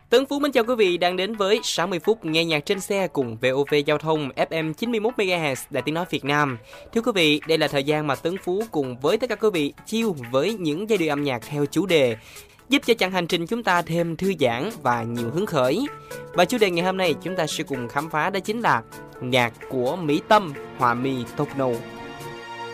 Tấn Phú mến chào quý vị đang đến với 60 phút nghe nhạc trên xe cùng VOV Giao thông FM 91 MHz Đài Tiếng nói Việt Nam. Thưa quý vị, đây là thời gian mà Tấn Phú cùng với tất cả quý vị chill với những giai điệu âm nhạc theo chủ đề, giúp cho chặng hành trình chúng ta thêm thư giãn và nhiều hứng khởi. Và chủ đề ngày hôm nay chúng ta sẽ cùng khám phá đó chính là nhạc của Mỹ Tâm, Hòa My Tốc Nâu.